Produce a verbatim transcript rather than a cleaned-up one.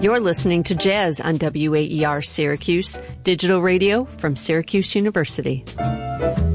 You're listening to Jazz on W A E R Syracuse, digital radio from Syracuse University.